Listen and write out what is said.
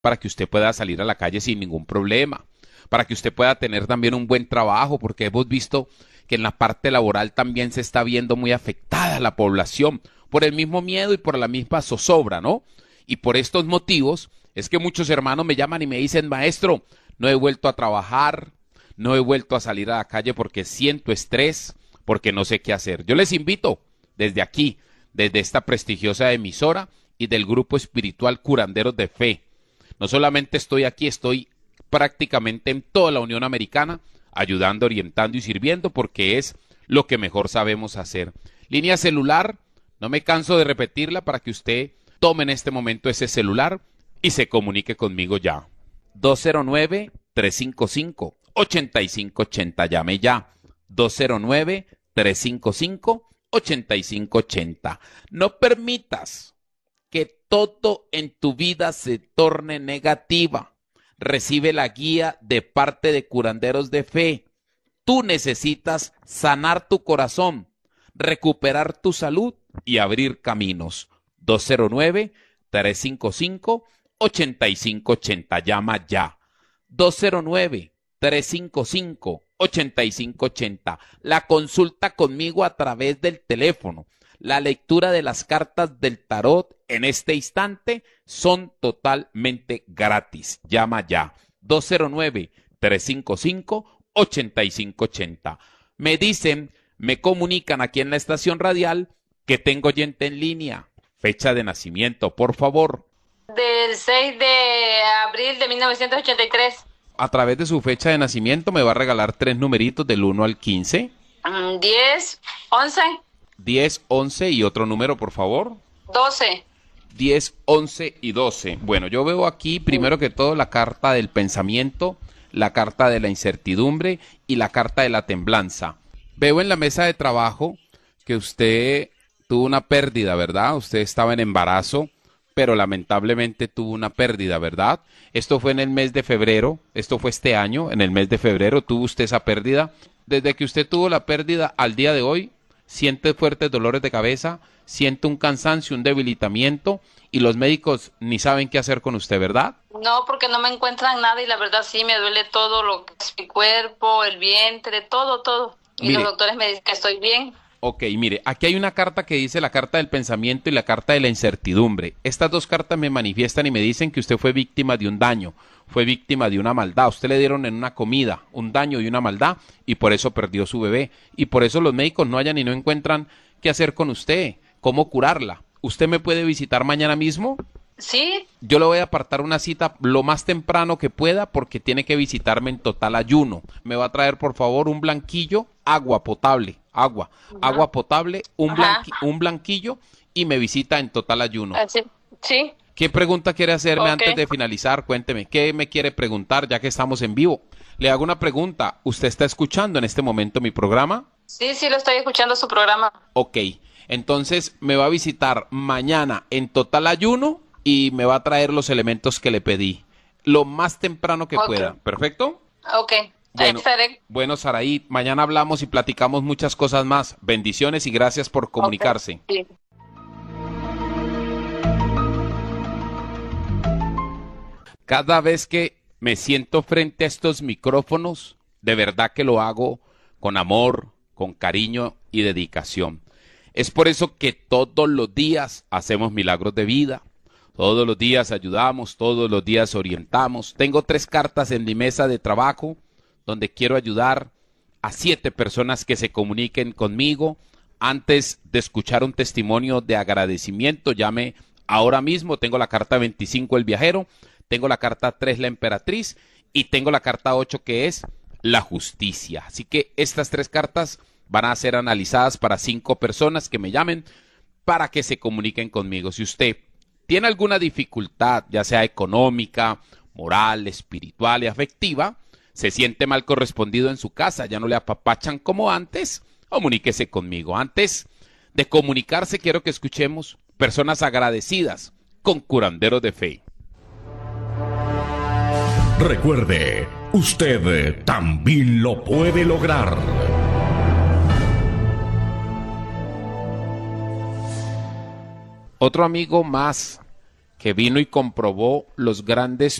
para que usted pueda salir a la calle sin ningún problema, para que usted pueda tener también un buen trabajo, porque hemos visto que en la parte laboral también se está viendo muy afectada la población por el mismo miedo y por la misma zozobra, ¿no? Y por estos motivos es que muchos hermanos me llaman y me dicen, maestro, no he vuelto a trabajar, no he vuelto a salir a la calle porque siento estrés, porque no sé qué hacer. Yo les invito desde aquí, desde esta prestigiosa emisora y del grupo espiritual Curanderos de Fe. No solamente estoy aquí, estoy prácticamente en toda la Unión Americana, ayudando, orientando y sirviendo porque es lo que mejor sabemos hacer. Línea celular, no me canso de repetirla para que usted tome en este momento ese celular y se comunique conmigo ya. 209-355-8580, llame ya. 209-355-8580. No permitas que todo en tu vida se torne negativa. Recibe la guía de parte de Curanderos de Fe. Tú necesitas sanar tu corazón, recuperar tu salud y abrir caminos. 209-355-8580. Llama ya. 209-355-8580. La consulta conmigo a través del teléfono. La lectura de las cartas del tarot en este instante son totalmente gratis. Llama ya. 209-355-8580. Me dicen, me comunican aquí en la estación radial que tengo oyente en línea. Fecha de nacimiento, por favor. Del 6 de abril de 1983. A través de su fecha de nacimiento me va a regalar 3 numeritos del 1 al 15. 10, 11, 10, 11 y otro número, por favor. 12. 10, 11 y 12. Bueno, yo veo aquí primero que todo la carta del pensamiento, la carta de la incertidumbre y la carta de la temblanza. Veo en la mesa de trabajo que usted tuvo una pérdida, ¿verdad? Usted estaba en embarazo, pero lamentablemente tuvo una pérdida, ¿verdad? Esto fue en el mes de febrero, esto fue este año, en el mes de febrero tuvo usted esa pérdida. Desde que usted tuvo la pérdida al día de hoy, siente fuertes dolores de cabeza, siente un cansancio, un debilitamiento y los médicos ni saben qué hacer con usted, ¿verdad? No, porque no me encuentran nada y la verdad sí me duele todo lo que es mi cuerpo, el vientre, todo. Y Mire, los doctores me dicen que estoy bien. ok, mire, aquí hay una carta que dice la carta del pensamiento y la carta de la incertidumbre. Estas dos cartas me manifiestan y me dicen que usted fue víctima de un daño, fue víctima de una maldad. Usted le dieron en una comida un daño y una maldad y por eso perdió su bebé. Y por eso los médicos no hallan y no encuentran qué hacer con usted, cómo curarla. ¿Usted me puede visitar mañana mismo? ¿Sí? Yo le voy a apartar una cita lo más temprano que pueda porque tiene que visitarme en total ayuno. Me va a traer, por favor, un blanquillo, agua potable, agua potable, un blanquillo y me visita en total ayuno. Así. Sí. ¿Qué pregunta quiere hacerme Ok. antes de finalizar? Cuénteme, ¿qué me quiere preguntar ya que estamos en vivo? Le hago una pregunta. ¿Usted está escuchando en este momento mi programa? Sí, lo estoy escuchando su programa. Ok, entonces me va a visitar mañana en total ayuno y me va a traer los elementos que le pedí, lo más temprano que Ok. pueda. ¿Perfecto? Ok. Ahí Bueno, estaré. bueno, Saraí, mañana hablamos y platicamos muchas cosas más. Bendiciones y gracias por comunicarse. Ok. Sí. Cada vez que me siento frente a estos micrófonos, de verdad que lo hago con amor, con cariño y dedicación. Es por eso que todos los días hacemos milagros de vida, todos los días ayudamos, todos los días orientamos. Tengo 3 cartas en mi mesa de trabajo donde quiero ayudar a 7 personas que se comuniquen conmigo. Antes de escuchar un testimonio de agradecimiento, llame ahora mismo. Tengo la carta 25, el viajero, tengo la carta 3, la emperatriz, y tengo la carta 8, que es la justicia. Así que estas 3 cartas van a ser analizadas para 5 personas que me llamen para que se comuniquen conmigo. Si usted tiene alguna dificultad, ya sea económica, moral, espiritual y afectiva, se siente mal correspondido en su casa, ya no le apapachan como antes, comuníquese conmigo. Antes de comunicarse, quiero que escuchemos personas agradecidas con Curanderos de Fe. Recuerde, usted también lo puede lograr. Otro amigo más que vino y comprobó los grandes